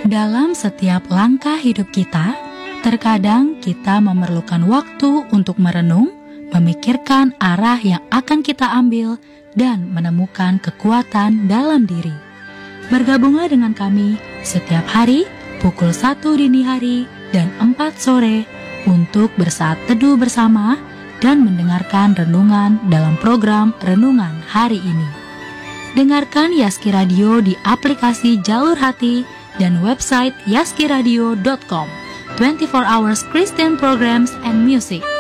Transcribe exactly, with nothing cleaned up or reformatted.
Dalam setiap langkah hidup kita, terkadang kita memerlukan waktu untuk merenung, memikirkan arah yang akan kita ambil, dan menemukan kekuatan dalam diri. Bergabunglah dengan kami setiap hari pukul satu dini hari dan empat sore untuk bersaat teduh bersama dan mendengarkan renungan dalam program Renungan Hari Ini. Dengarkan Yaski Radio di aplikasi Jalur Hati dan website yaskiradio dot com. twenty-four hours Christian programs and music.